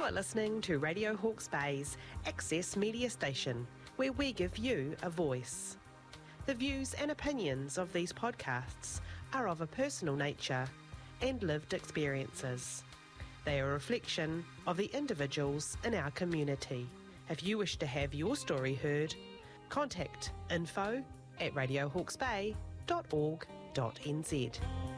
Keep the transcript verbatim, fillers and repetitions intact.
You're listening to Radio Hawke's Bay's Access Media Station, where we give you a voice. The views and opinions of these podcasts are of a personal nature and lived experiences. They are a reflection of the individuals in our community. If you wish to have your story heard, contact info at radio hawke's bay dot org dot n z.